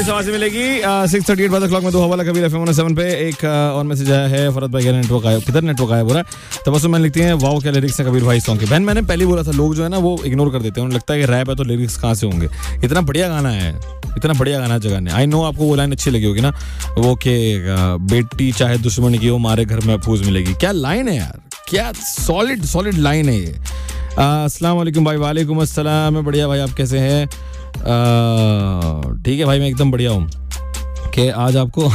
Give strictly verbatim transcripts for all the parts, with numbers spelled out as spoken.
इस आवाज से मिलेगी सिक्स थर्टी एट बजे क्लॉक में दो हवाला कबीर एफएम सेवन पे। एक और मैसेज आया है फरहत भाई का नेटवर्क आया, किधर नेटवर्क आया बोला। तबस्सुम मैंने लिखती है वाओ क्या लिरिक्स है कबीर भाई सॉन्ग के। बहन मैंने पहले बोला था लोग जो है ना वो इग्नोर कर देते हैं, उन्हें लगता है कि रैप है तो लिरिक्स कहाँ से होंगे। इतना बढ़िया गाना है, इतना बढ़िया गाना जगह ने। आई नो आपको वो लाइन अच्छी लगी होगी ना, वो के बेटी चाहे दुश्मन की हो मारे घर में महफूज मिलेगी। क्या लाइन है यार, क्या सॉलिड सॉलिड लाइन है ये। अस्सलाम वालेकुम भाई। वालेकुम अस्सलाम। मैं बढ़िया भाई, आप कैसे हैं? ठीक है भाई, मैं एकदम बढ़िया हूँ। कि आज आपको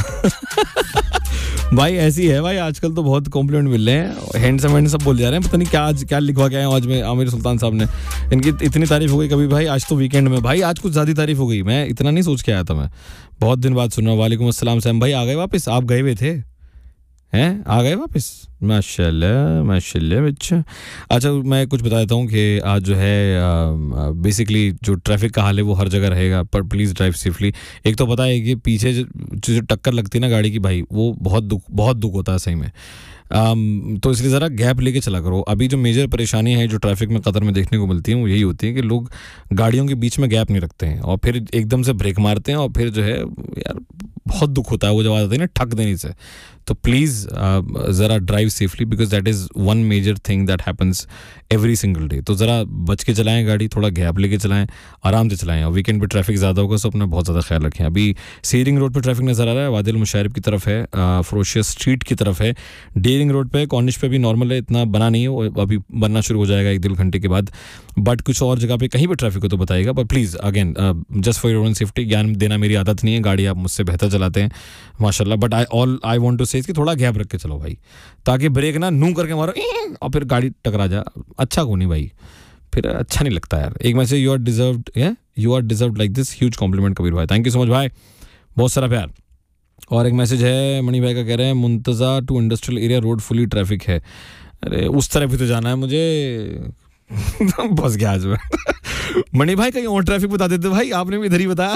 भाई ऐसी है भाई, आजकल तो बहुत कॉम्प्लीमेंट मिल रहे हैं, हैंडसम हैंडसम बोल जा रहे हैं। पता नहीं क्या आज क्या लिखवा के आए हैं आज में आमिर सुल्तान साहब ने। इनकी इतनी तारीफ हो गई कभी भाई, आज तो वीकेंड में भाई आज कुछ ज़्यादा तारीफ हो गई। मैं इतना नहीं सोच के आया था, मैं बहुत दिन बाद सुन रहा हूँ। वालेकुम अस्सलाम सैम भाई, आ गए वापस? आप गए हुए थे हैं, आ गए वापस? माशाल्लाह माशाल्लाह। अच्छा अच्छा, मैं कुछ बता देता हूँ कि आज जो है बेसिकली जो ट्रैफिक का हाल है वो हर जगह रहेगा, पर प्लीज़ ड्राइव सेफली। एक तो पता है कि पीछे जो, जो टक्कर लगती है ना गाड़ी की भाई, वो बहुत दुख बहुत दुख होता है सही में। um, तो इसलिए ज़रा गैप लेके चला करो। अभी जो मेजर परेशानी है जो ट्रैफिक में कतर में देखने को मिलती है वो यही होती है कि लोग गाड़ियों के बीच में गैप नहीं रखते हैं और फिर एकदम से ब्रेक मारते हैं और फिर जो है यार बहुत दुख होता है वो जब आ जाती है ना ठक देने से। तो प्लीज़ ज़रा drive safely because that is one major thing that happens every single day. तो ज़रा बच के चलाएं गाड़ी, थोड़ा गैप लेके चलाएं, आराम से चलाएं। और वीकेंड पे ट्रैफिक ज़्यादा होगा तो अपना बहुत ज़्यादा ख्याल रखें। अभी सीरिंग रोड पे ट्रैफिक नज़र आ रहा है, वादिल मुशारिफ की तरफ है, फरोशिया स्ट्रीट की तरफ है, डेरिंग रोड पे, कॉर्निश पे भी नॉर्मल है, इतना बना नहीं है, वो अभी बनना शुरू हो जाएगा एक डेढ़ घंटे के बाद। बट कुछ और जगह पे कहीं पे ट्रैफिक हो तो बताइएगा। But please again just for your own safety, ज्ञान देना मेरी आदत नहीं है, गाड़ी आप मुझसे बेहतर चलाते हैं माशाल्लाह। But I all I want to से कि थोड़ा गैप रख के चलो भाई, ताकि ब्रेक ना नू करके मारो और फिर गाड़ी टकरा जा, अच्छा को नहीं भाई, फिर अच्छा नहीं लगता यार। एक message, you are deserved, you are deserved like this, huge complement Kabir भाई, थैंक यू सो मच भाई, बहुत सारा प्यार। और एक मैसेज है मणि भाई का, कह रहे हैं मुंतज़ा to industrial area road fully traffic है। अरे उस तरफ भी तो जाना है मुझे बस गया आज में मणि भाई कहीं और ट्रैफिक बता देते भाई, आपने भी इधर ही बताया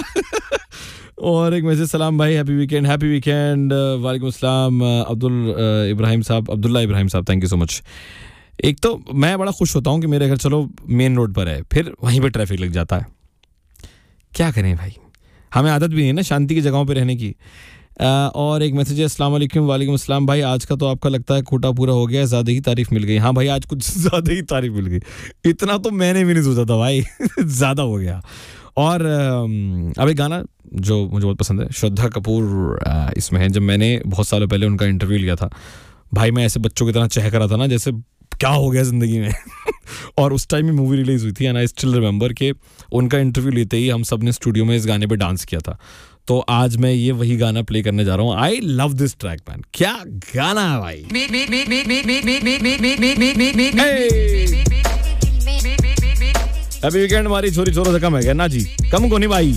और एक मैसेज, सलाम भाई, हैप्पी वीकेंड, हैप्पी वीकेंड। वालेकुम अस्सलाम अब्दुल इब्राहिम साहब, अब्दुल्ला इब्राहिम साहब, थैंक यू सो मच। एक तो मैं बड़ा खुश होता हूँ कि मेरे घर चलो मेन रोड पर है, फिर वहीं पे ट्रैफिक लग जाता है। क्या करें भाई, हमें आदत भी नहीं है ना शांति की जगहों पे रहने की। आ, और एक मैसेज है, अस्सलाम वालेकुम। वालेकुम अस्सलाम भाई, आज का तो आपका लगता है कोटा पूरा हो गया, ज़्यादा ही तारीफ मिल गई। हाँ भाई, आज कुछ ज़्यादा ही तारीफ मिल गई, इतना तो मैंने भी नहीं सोचा था भाई ज़्यादा हो गया। और अब एक गाना जो मुझे बहुत पसंद है, श्रद्धा कपूर इसमें है। जब मैंने बहुत सालों पहले उनका इंटरव्यू लिया था भाई, मैं ऐसे बच्चों की तरह चहक रहा था ना जैसे क्या हो गया ज़िंदगी में और उस टाइम में मूवी रिलीज़ हुई थी एंड आई स्टिल रिमेंबर कि उनका इंटरव्यू लेते ही हम सब ने स्टूडियो में इस गाने पे डांस किया था। तो आज मैं ये वही गाना प्ले करने जा रहा हूँ। I love this track man, क्या गाना है भाई। Happy weekend. हमारी छोरी छोरों से कम है क्या ना जी, कम को नहीं भाई।